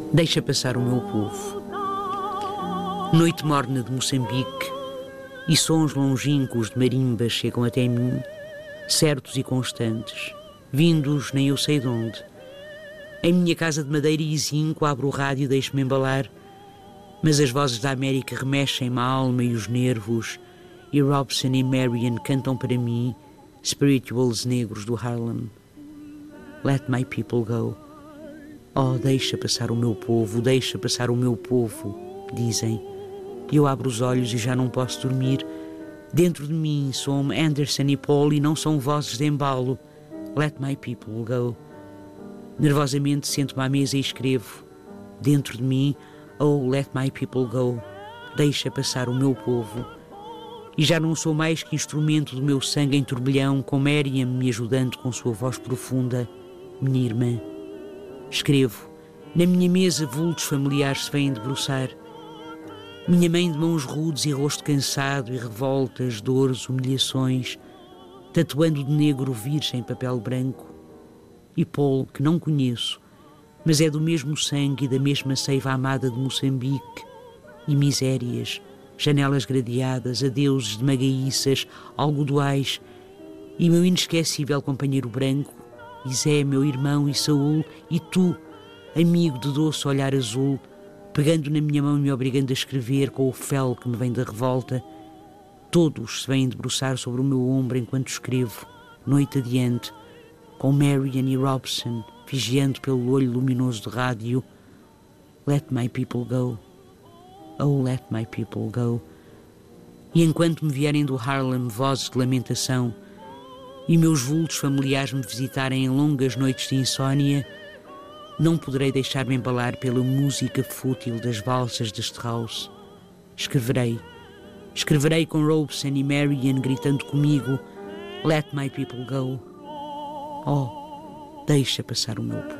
Deixa passar o meu povo. Noite morna de Moçambique e sons longínquos de marimbas chegam até mim, certos e constantes, vindos nem eu sei de onde. Em minha casa de madeira e zinco abro o rádio e deixo-me embalar, mas as vozes da América remexem-me a alma e os nervos, e Robson e Marian cantam para mim spirituals negros do Harlem. Let my people go. Oh, deixa passar o meu povo, deixa passar o meu povo, dizem. E eu abro os olhos e já não posso dormir. Dentro de mim soam Anderson e Paul e não são vozes de embalo. Let my people go. Nervosamente sento-me à mesa e escrevo. Dentro de mim, oh, let my people go. Deixa passar o meu povo. E já não sou mais que instrumento do meu sangue em turbilhão, com Miriam me ajudando com sua voz profunda, minha irmã. Escrevo. Na minha mesa vultos familiares se vêm debruçar. Minha mãe de mãos rudes e rosto cansado e revoltas, dores, humilhações, tatuando de negro virgem papel branco. E Paul, que não conheço, mas é do mesmo sangue e da mesma seiva amada de Moçambique. E misérias, janelas gradeadas, adeuses de magaíças, algodoais, e meu inesquecível companheiro branco, e Zé, meu irmão, e Saúl, e tu, amigo de doce olhar azul, pegando na minha mão e me obrigando a escrever com o fel que me vem da revolta. Todos se vêm debruçar sobre o meu ombro enquanto escrevo, noite adiante, com Marian e Robson, vigiando pelo olho luminoso do rádio. Let my people go. Oh, let my people go. E enquanto me vierem do Harlem vozes de lamentação e meus vultos familiares me visitarem em longas noites de insônia, não poderei deixar-me embalar pela música fútil das valsas de Strauss. Escreverei. Escreverei com Robson e Marian gritando comigo: Let my people go. Oh, deixa passar o meu povo.